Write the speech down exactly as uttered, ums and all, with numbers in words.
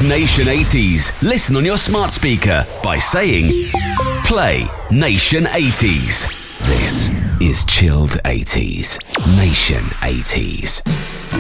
It's Nation eighties. Listen on your smart speaker by saying, play Nation eighties. This is Chilled eighties. Nation eighties.